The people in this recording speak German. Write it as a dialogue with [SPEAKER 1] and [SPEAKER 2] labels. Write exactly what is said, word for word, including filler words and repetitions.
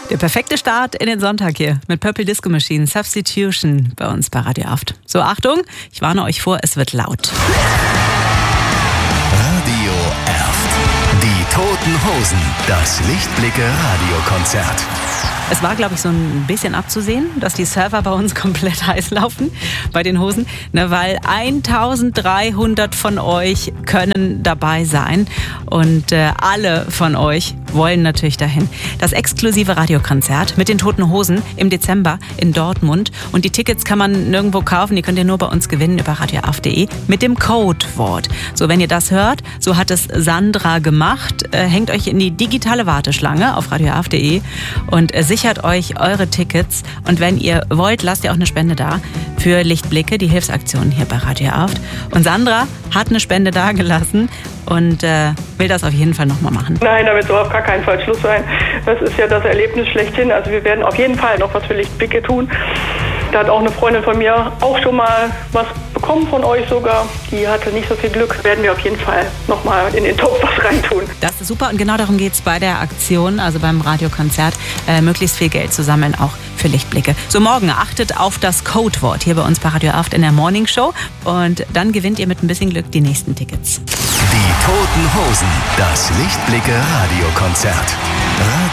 [SPEAKER 1] Der perfekte Start in den Sonntag hier mit Purple Disco Machine Substitution bei uns bei Radio Aft. So, Achtung, ich warne euch vor, es wird laut.
[SPEAKER 2] Radio Aft. Die Toten Hosen. Das Lichtblicke-Radiokonzert.
[SPEAKER 1] Es war, glaube ich, so ein bisschen abzusehen, dass die Server bei uns komplett heiß laufen, bei den Hosen, ne, weil eintausenddreihundert von euch können dabei sein und äh, alle von euch wollen natürlich dahin. Das exklusive Radiokonzert mit den Toten Hosen im Dezember in Dortmund und die Tickets kann man nirgendwo kaufen, die könnt ihr nur bei uns gewinnen über radio aft punkt de mit dem Codewort. So, wenn ihr das hört, so hat es Sandra gemacht, äh, hängt euch in die digitale Warteschlange auf radio aft punkt de und äh, sichert euch eure Tickets und wenn ihr wollt, lasst ihr auch eine Spende da für Lichtblicke, die Hilfsaktion hier bei Radio Aft. Und Sandra hat eine Spende dagelassen und äh, will das auf jeden Fall nochmal machen.
[SPEAKER 3] Nein, damit soll auf gar keinen Fall Schluss sein. Das ist ja das Erlebnis schlechthin. Also wir werden auf jeden Fall noch was für Lichtblicke tun. Da hat auch eine Freundin von mir auch schon mal was bekommen von euch sogar. Die hatte nicht so viel Glück. Werden wir auf jeden Fall nochmal in den Topf was reintun.
[SPEAKER 1] Das ist super und genau darum geht es bei der Aktion, also beim Radiokonzert, äh, möglichst viel Geld zu sammeln, auch für Lichtblicke. So, morgen achtet auf das Codewort hier bei uns bei Radio Aft in der Morning Show und dann gewinnt ihr mit ein bisschen Glück die nächsten Tickets.
[SPEAKER 2] Die Toten Hosen. Das Lichtblicke-Radiokonzert.